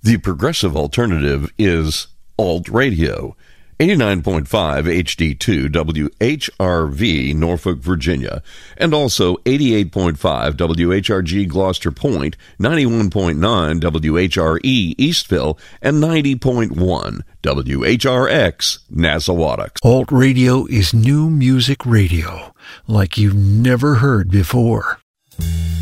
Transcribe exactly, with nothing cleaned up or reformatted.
The progressive alternative is Alt Radio. eighty-nine point five H D two W H R V, Norfolk, Virginia, and also eighty-eight point five W H R G Gloucester Point, ninety-one point nine W H R E Eastville, and ninety point one W H R X Nassawadox. Alt Radio is new music radio like you've never heard before.